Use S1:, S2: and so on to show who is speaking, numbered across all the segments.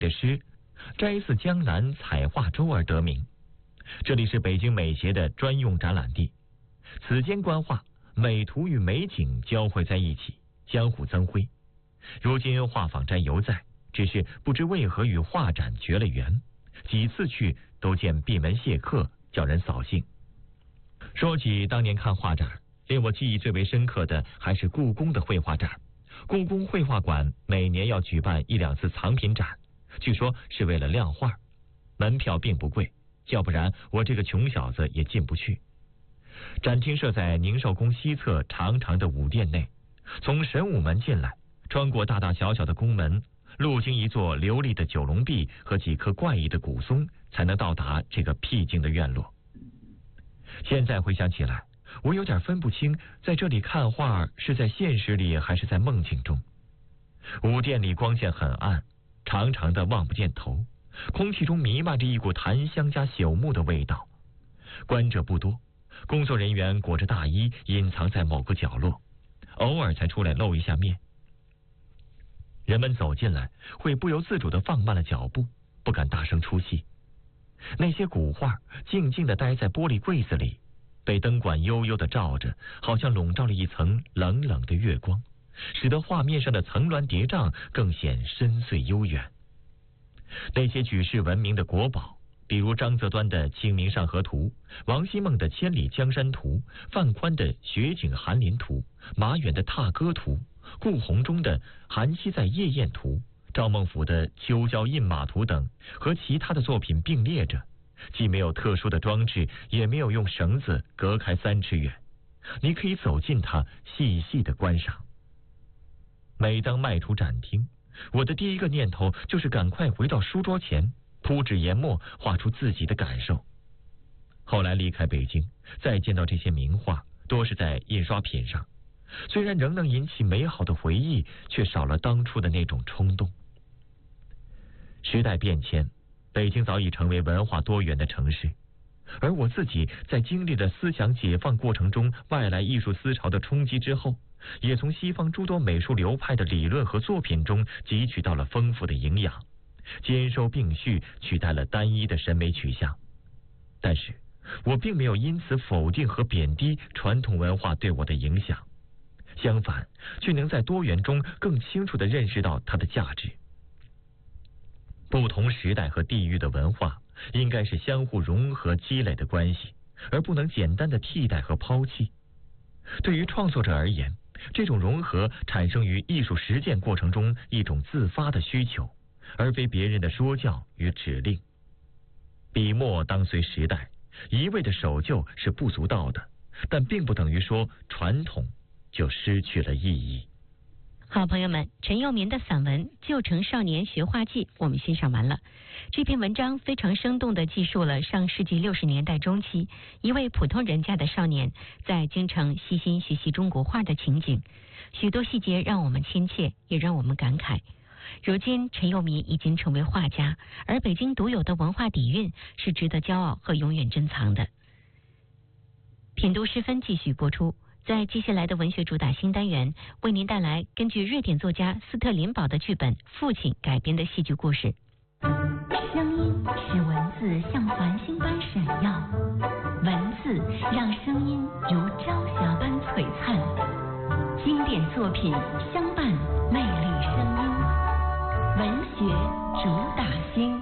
S1: 的诗摘自江南彩画洲而得名。这里是北京美协的专用展览地，此间观画美图与美景交汇在一起，相互增辉。如今画舫斋犹在，只是不知为何与画展绝了缘，几次去都见闭门谢客，叫人扫兴。说起当年看画展，令我记忆最为深刻的还是故宫的绘画展。故宫绘画馆每年要举办1-2次藏品展，据说是为了亮画，门票并不贵，要不然我这个穷小子也进不去。展厅设在宁寿宫西侧长长的武殿内，从神武门进来，穿过大大小小的宫门，路经一座流丽的九龙壁和几棵怪异的古松，才能到达这个僻静的院落。现在回想起来，我有点分不清在这里看画是在现实里还是在梦境中。武殿里光线很暗，长长的望不见头，空气中弥漫着一股檀香加朽木的味道。观者不多，工作人员裹着大衣隐藏在某个角落，偶尔才出来露一下面。人们走进来会不由自主地放慢了脚步，不敢大声出戏。那些古画静静地待在玻璃柜子里，被灯管悠悠地照着，好像笼罩了一层冷冷的月光，使得画面上的层峦叠嶂更显深邃悠远。那些举世闻名的国宝，比如张择端的《清明上河图》，王希孟的《千里江山图》，范宽的《雪景寒林图》，马远的《踏歌图》，顾闳中的《韩熙载夜宴图》，赵孟頫的《秋郊饮马图》等，和其他的作品并列着，既没有特殊的装置，也没有用绳子隔开3尺远，你可以走近它，细细的观赏。每当迈出展厅，我的第一个念头就是赶快回到书桌前，铺纸研墨，画出自己的感受。后来离开北京，再见到这些名画，多是在印刷品上，虽然仍能引起美好的回忆，却少了当初的那种冲动。时代变迁，北京早已成为文化多元的城市，而我自己在经历了思想解放过程中外来艺术思潮的冲击之后，也从西方诸多美术流派的理论和作品中汲取到了丰富的营养，兼收并蓄，取代了单一的审美取向。但是我并没有因此否定和贬低传统文化对我的影响，相反，却能在多元中更清楚地认识到它的价值。不同时代和地域的文化应该是相互融合积累的关系，而不能简单的替代和抛弃。对于创作者而言，这种融合产生于艺术实践过程中一种自发的需求，而非别人的说教与指令。笔墨当随时代，一味的守旧是不足道的，但并不等于说传统就失去了意义。
S2: 好朋友们，陈佑民的散文《旧城少年学画记》我们欣赏完了。这篇文章非常生动地记述了上世纪60年代中期一位普通人家的少年在京城悉心学习中国画的情景，许多细节让我们亲切，也让我们感慨。如今陈佑民已经成为画家，而北京独有的文化底蕴是值得骄傲和永远珍藏的。品读诗分继续播出，在接下来的文学主打新单元，为您带来根据瑞典作家斯特林堡的剧本《父亲》改编的戏剧故事。
S3: 声音使文字像繁星般闪耀，文字让声音如朝霞般璀璨。经典作品相伴，魅力声音，文学主打星。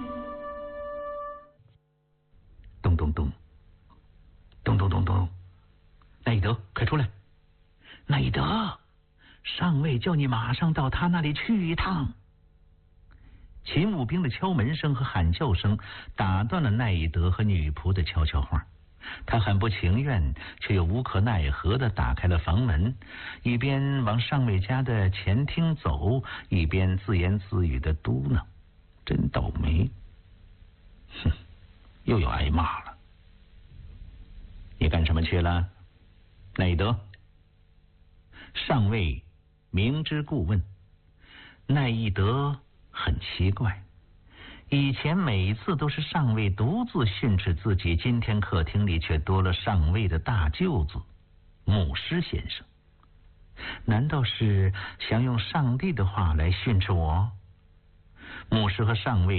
S4: 咚咚咚，咚咚咚咚，奈伊德，快出来！奈伊德，上尉叫你马上到他那里去一趟。勤务兵的敲门声和喊叫声打断了奈伊德和女仆的悄悄话。他很不情愿，却又无可奈何地打开了房门，一边往上尉家的前厅走，一边自言自语地嘟囔：“真倒霉，哼，又要挨骂了。”你干什么去了，奈伊德？上尉明知故问。奈伊德很奇怪，以前每次都是上尉独自训斥自己，今天客厅里却多了上尉的大舅子牧师先生。难道是想用上帝的话来训斥我？ 牧师和上尉